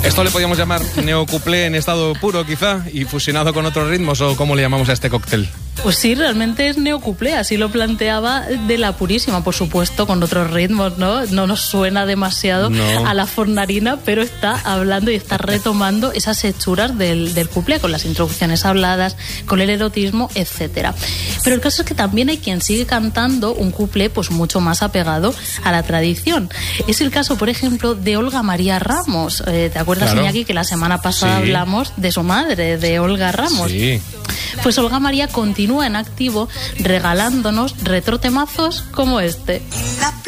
Esto le podríamos llamar neocuplé en estado puro, quizá, y fusionado con otros ritmos, o ¿cómo le llamamos a este cóctel? Pues sí, realmente es neocuplé, así lo planteaba de la purísima, por supuesto, con otros ritmos, ¿no? No nos suena demasiado a la fornarina, pero está hablando y está retomando esas hechuras del cuplé, con las introducciones habladas, con el erotismo, etcétera. Pero el caso es que también hay quien sigue cantando un cuplé pues mucho más apegado a la tradición. Es el caso, por ejemplo, de Olga María Ramos. ¿Te acuerdas, claro, Iñaki, que la semana pasada hablamos de su madre, de Olga Ramos? Sí. Pues Olga María continúa en activo regalándonos retrotemazos como este.